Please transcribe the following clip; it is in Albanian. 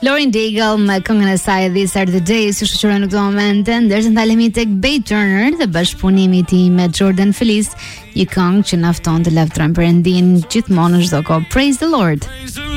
Lauren Daigle me këngën e saj These Are The Days që shoqëron në këtë moment, ndërsa ndalemi tek Bay Turner dhe bashkëpunimi i tij me Jordan Feliz, një këngë që na fton të lavdërojmë Perëndin gjithmonë çdo kohë. Praise the Lord.